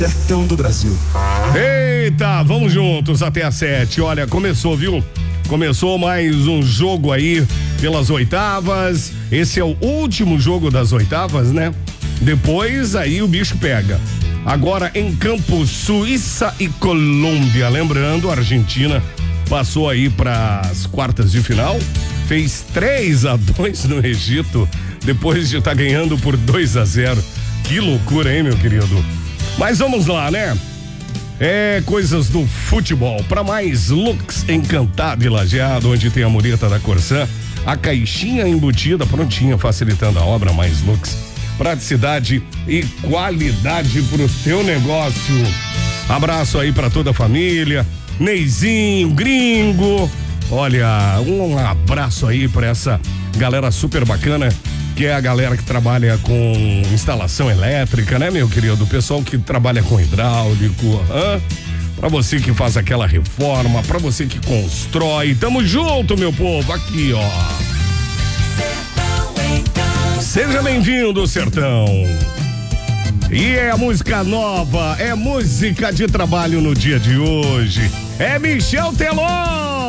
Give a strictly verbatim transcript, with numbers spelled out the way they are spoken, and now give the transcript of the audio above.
Sertão do Brasil. Eita, vamos juntos até às sete. Olha, começou, viu? Começou mais um jogo aí pelas oitavas. Esse é o último jogo das oitavas, né? Depois aí o bicho pega. Agora em campo, Suíça e Colômbia. Lembrando, a Argentina passou aí para as quartas de final. Fez três a dois no Egito, depois de estar tá ganhando por dois a zero. Que loucura, hein, meu querido? Mas vamos lá, né? É coisas do futebol. Para mais looks Encantado e Lajeado, onde tem a mureta da Corsã, a caixinha embutida prontinha, facilitando a obra. Mais looks, praticidade e qualidade pro teu negócio. Abraço aí para toda a família, Neizinho, Gringo. Olha, um abraço aí para essa galera super bacana, que é a galera que trabalha com instalação elétrica, né, meu querido? O pessoal que trabalha com hidráulico, hã? Pra você que faz aquela reforma, pra você que constrói, tamo junto, meu povo, aqui, ó. Seja bem-vindo, Sertão. E é a música nova, é música de trabalho no dia de hoje. É Michel Teló.